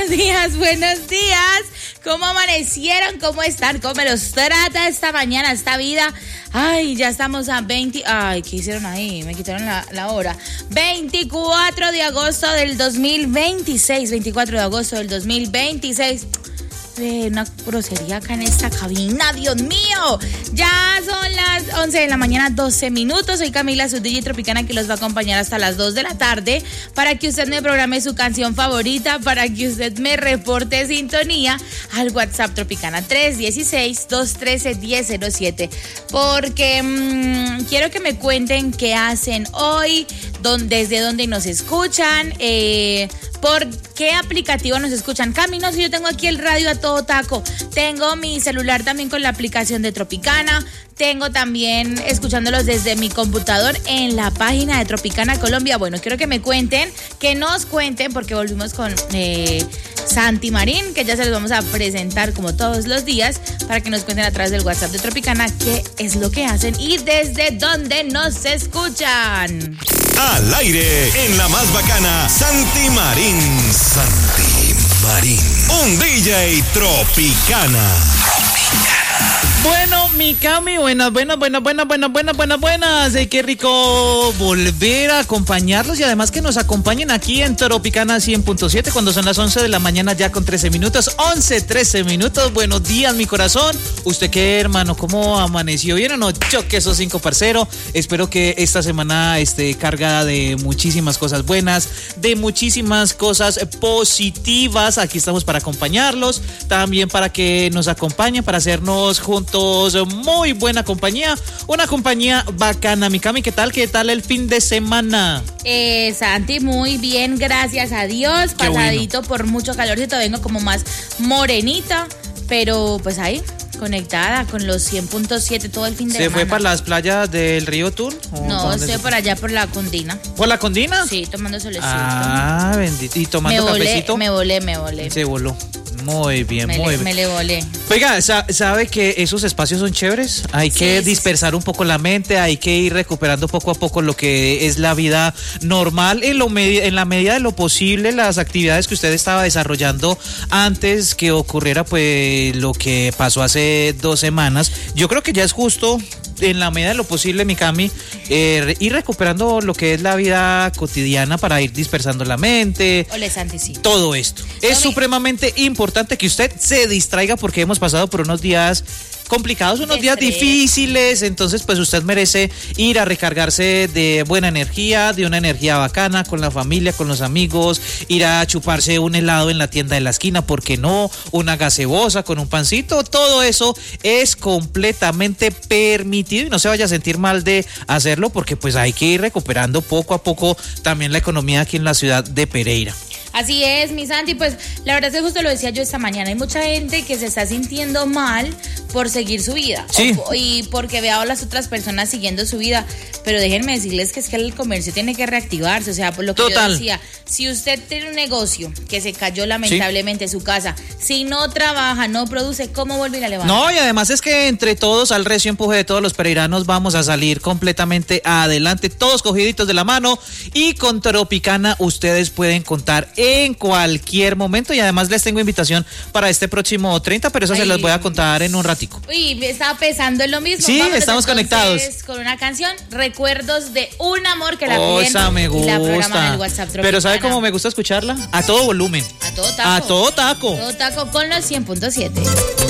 buenos días. ¿Cómo amanecieron? ¿Cómo están? ¿Cómo me los trata esta mañana, esta vida? Ay, ya estamos a 20... Ay, ¿qué hicieron ahí? Me quitaron la hora. 24 de agosto del 2026. 24 de agosto del 2026. Una grosería acá en esta cabina, Dios mío. Ya son las 11 de la mañana, 12 minutos. Soy Camila, su DJ Tropicana, que los va a acompañar hasta las 2 de la tarde para que usted me programe su canción favorita, para que usted me reporte sintonía al WhatsApp Tropicana 316-213-1007. Porque quiero que me cuenten qué hacen hoy, desde dónde nos escuchan, por qué aplicativo nos escuchan. Camino, si yo tengo aquí el radio a todo taco, tengo mi celular también con la aplicación de Tropicana, tengo también escuchándolos desde mi computador en la página de Tropicana Colombia. Bueno, quiero que me cuenten, que nos cuenten, porque volvimos con Santi Marín, que ya se los vamos a presentar como todos los días, para que nos cuenten a través del WhatsApp de Tropicana qué es lo que hacen y desde dónde nos escuchan. Al aire, en la más bacana, Santi Marín. Santi Marín. Un DJ Tropicana. Bueno, mi Cami, buenas. Qué rico volver a acompañarlos y además que nos acompañen aquí en Tropicana 100.7 cuando son las 11 de la mañana ya con 13 minutos. 13 minutos. Buenos días, mi corazón. ¿Usted qué, hermano? ¿Cómo amaneció? ¿Bien o no? Choque esos 5, parcero. Espero que esta semana esté cargada de muchísimas cosas buenas, de muchísimas cosas positivas. Aquí estamos para acompañarlos, también para que nos acompañen, para hacernos juntos muy buena compañía, una compañía bacana. Mi Cami, ¿qué tal el fin de semana? Santi, muy bien, gracias a Dios. Qué pasadito bueno. Por mucho calorcito, vengo como más morenita, pero pues ahí, conectada con los 100.7 todo el fin de semana. ¿Se fue para las playas del río Tun? No, estoy por allá por la Cundina. ¿Por la Cundina? Sí, tomando solecito. Ah, bendito. ¿Y tomando cafecito? Me volé. Se voló. Muy bien. Me le volé. Oiga, ¿sabe que esos espacios son chéveres? Hay que dispersar un poco la mente, hay que ir recuperando poco a poco lo que es la vida normal, en la medida de lo posible, las actividades que usted estaba desarrollando antes que ocurriera pues lo que pasó hace 2 semanas. Yo creo que ya es justo, en la medida de lo posible, mi Cami, ir recuperando lo que es la vida cotidiana para ir dispersando la mente. Ole, Santi, sí. Todo esto. Es supremamente importante que usted se distraiga porque hemos pasado por unos días complicados, unos días difíciles, entonces pues usted merece ir a recargarse de buena energía, de una energía bacana, con la familia, con los amigos, ir a chuparse un helado en la tienda de la esquina, ¿por qué no? Una gaseosa con un pancito, todo eso es completamente permitido y no se vaya a sentir mal de hacerlo porque pues hay que ir recuperando poco a poco también la economía aquí en la ciudad de Pereira. Así es, mi Santi, pues la verdad es que justo lo decía yo esta mañana, hay mucha gente que se está sintiendo mal por seguir su vida, sí, y porque vea a las otras personas siguiendo su vida, pero déjenme decirles que es que el comercio tiene que reactivarse, o sea, por lo que yo decía, si usted tiene un negocio que se cayó lamentablemente su casa, si no trabaja, no produce, ¿cómo volver a levantar? No, y además es que entre todos, al recio empuje de todos los pereiranos, vamos a salir completamente adelante, todos cogiditos de la mano, y con Tropicana ustedes pueden contar en cualquier momento, y además les tengo invitación para este próximo 30, pero eso se los voy a contar en un ratico. Uy, me estaba pensando en lo mismo. Sí, estamos conectados. Con una canción, Recuerdos de un amor, que la esa me gusta. Y la programan en el WhatsApp Tropicana. Pero ¿sabe cómo me gusta escucharla? A todo volumen. A todo taco. A todo taco. Todo taco con los 100.7.